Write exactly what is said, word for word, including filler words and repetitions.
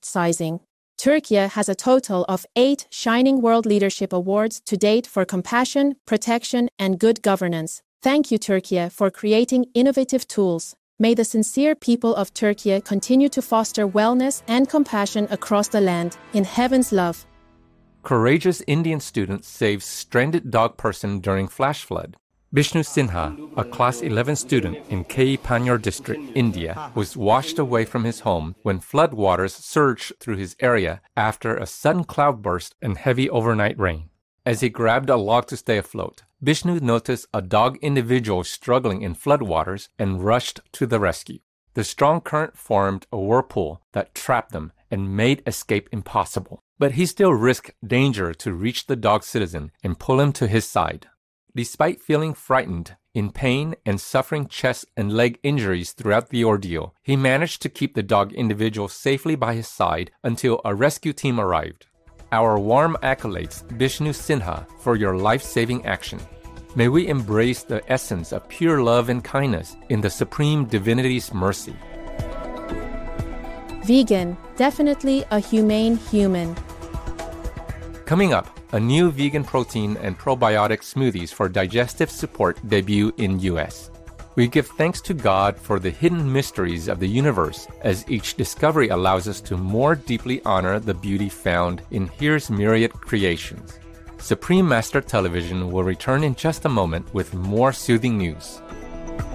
sizing. Turkey has a total of eight Shining World Leadership Awards to date for compassion, protection, and good governance. Thank you, Turkey, for creating innovative tools. May the sincere people of Turkey continue to foster wellness and compassion across the land, in heaven's love. Courageous Indian student saves stranded dog person during flash flood. Bishnu Sinha, a class eleven student in K. Panyar district, India, was washed away from his home when floodwaters surged through his area after a sudden cloudburst and heavy overnight rain. As he grabbed a log to stay afloat, Bishnu noticed a dog individual struggling in floodwaters and rushed to the rescue. The strong current formed a whirlpool that trapped them and made escape impossible. But he still risked danger to reach the dog citizen and pull him to his side. Despite feeling frightened, in pain, and suffering chest and leg injuries throughout the ordeal, he managed to keep the dog individual safely by his side until a rescue team arrived. Our warm accolades, Bishnu Sinha, for your life-saving action. May we embrace the essence of pure love and kindness in the Supreme Divinity's mercy. Vegan, definitely a humane human. Coming up, a new vegan protein and probiotic smoothies for digestive support debut in U S. We give thanks to God for the hidden mysteries of the universe, as each discovery allows us to more deeply honor the beauty found in His myriad creations. Supreme Master Television will return in just a moment with more soothing news.